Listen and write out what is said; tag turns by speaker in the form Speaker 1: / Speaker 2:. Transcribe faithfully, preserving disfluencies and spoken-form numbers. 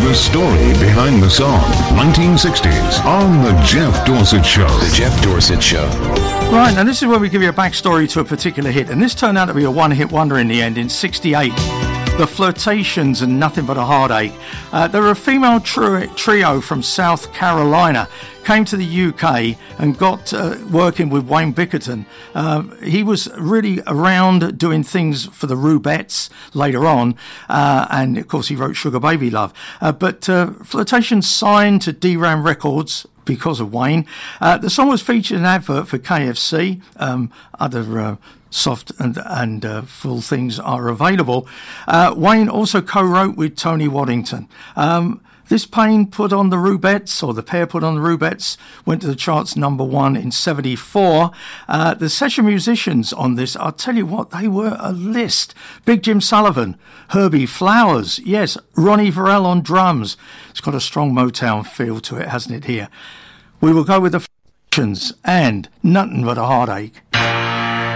Speaker 1: The story behind the song, nineteen sixties, on The Jeff Dorsett Show.
Speaker 2: The Jeff Dorsett Show.
Speaker 3: Right, now this is where we give you a backstory to a particular hit, and this turned out to be a one-hit wonder in the end in sixty-eight. The Flirtations and Nothing But a Heartache. Uh, they were a female tri- trio from South Carolina, came to the U K and got uh, working with Wayne Bickerton. Uh, he was really around doing things for the Rubettes later on, uh, and of course he wrote Sugar Baby Love. Uh, but uh, Flirtations signed to D-Ram Records because of Wayne. Uh, the song was featured in an advert for K F C. Um, other uh, soft and, and uh, full things are available. Uh, Wayne also co-wrote with Tony Waddington. Um, this pain put on the Rubettes, or the pair put on the Rubettes, went to the charts number one in seventy-four. Uh, the session musicians on this, I'll tell you what, they were a list. Big Jim Sullivan, Herbie Flowers, yes, Ronnie Verrell on drums. It's got a strong Motown feel to it, hasn't it, here? We will go with the Flirtations and Nothing But a Heartache.